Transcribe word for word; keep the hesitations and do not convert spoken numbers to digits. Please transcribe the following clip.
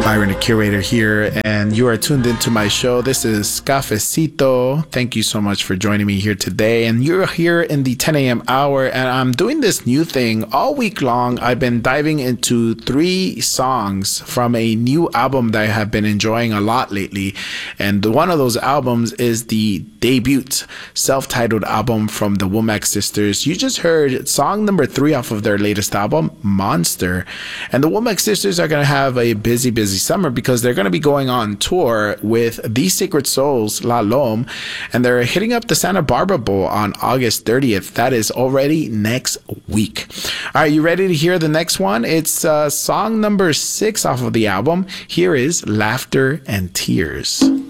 Byron, the curator here, and you are tuned into my show. This is Cafecito. Thank you so much for joining me here today. And you're here in the ten a.m. hour, and I'm doing this new thing all week long. I've been diving into three songs from a new album that I have been enjoying a lot lately. And one of those albums is the debut self-titled album from the Womack Sisters. You just heard song number three off of their latest album, Monster. And the Womack Sisters are going to have a busy, busy summer because they're going to be going on tour with The Sacred Souls, La Lome, and they're hitting up the Santa Barbara Bowl on August thirtieth. That is already next week. All right, you ready to hear the next one? It's uh, song number six off of the album. Here is Laughter and Tears.